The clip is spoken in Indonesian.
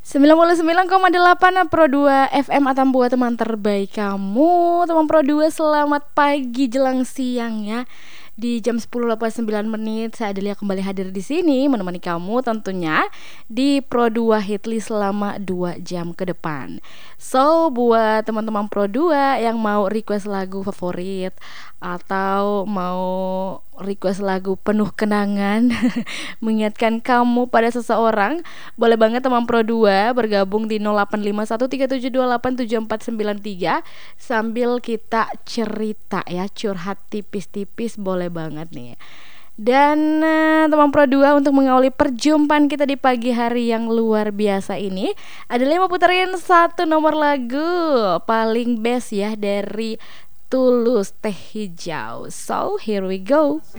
99,8 Pro 2 FM Atam buat teman terbaik kamu. Teman Pro 2, selamat pagi jelang siang ya. Di jam 10.89 saya Adelia kembali hadir di sini menemani kamu tentunya di Pro 2 Hitly selama 2 jam ke depan. So, buat teman-teman Pro 2 yang mau request lagu favorit atau mau request lagu penuh kenangan mengingatkan kamu pada seseorang, boleh banget teman Pro 2 bergabung di 085137287493 sambil kita cerita ya, curhat tipis-tipis boleh banget nih. Dan teman Pro 2, untuk mengawali perjumpaan kita di pagi hari yang luar biasa ini, Adelia mau puterin satu nomor lagu paling best ya dari Tulus Teh Hijau. So here we go.